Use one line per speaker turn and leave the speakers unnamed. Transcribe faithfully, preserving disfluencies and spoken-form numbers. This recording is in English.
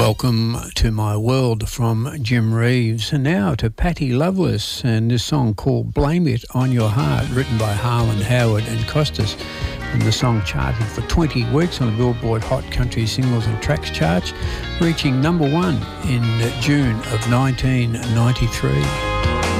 Welcome to My World from Jim Reeves. And now to Patty Loveless and this song called Blame It On Your Heart, written by Harlan Howard and Costas. And the song charted for twenty weeks on the Billboard Hot Country Singles and Tracks charts, reaching number one in June of nineteen ninety-three.